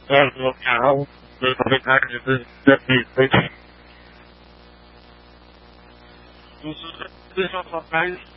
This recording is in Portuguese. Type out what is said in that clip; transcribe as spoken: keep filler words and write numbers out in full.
é local de qualidade de serviços. Os serviços locais